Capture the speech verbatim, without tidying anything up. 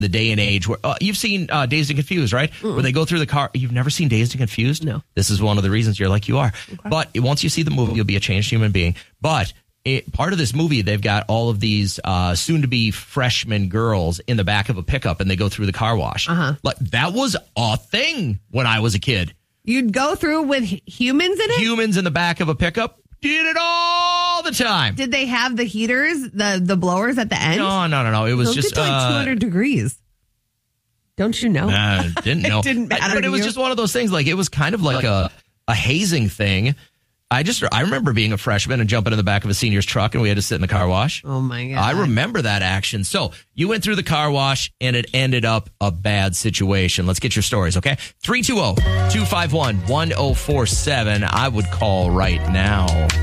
the day and age where uh, you've seen uh, Dazed and Confused, right? Mm-mm. Where they go through the car. You've never seen Dazed and Confused? No. This is one of the reasons you're like you are. Okay. But once you see the movie, you'll be a changed human being. But it, part of this movie, they've got all of these uh, soon-to-be freshman girls in the back of a pickup, and they go through the car wash. Uh-huh. Like that was a thing when I was a kid. You'd go through with humans in it? Humans in the back of a pickup. Did it all the time. Did they have the heaters, the the blowers at the end? No, no, no, no. It was Those just get to like uh, two hundred degrees. Don't you know? Uh, didn't know. It didn't matter. I, but to it was you? just one of those things. Like it was kind of like a a hazing thing. I just I remember being a freshman and jumping in the back of a senior's truck, and we had to sit in the car wash. Oh my god! I remember that action. So you went through the car wash, and it ended up a bad situation. Let's get your stories, okay? three two zero, two five one, one zero four seven. I would call right now.